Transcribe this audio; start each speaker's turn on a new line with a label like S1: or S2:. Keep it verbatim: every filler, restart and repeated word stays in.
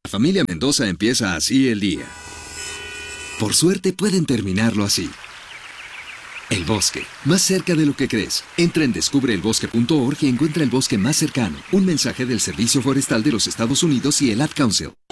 S1: La familia Mendoza empieza así el día. Por suerte pueden terminarlo así. El bosque, más cerca de lo que crees. Entra en descubre el bosque punto org y encuentra el bosque más cercano. Un mensaje del Servicio Forestal de los Estados Unidos y el Ad Council.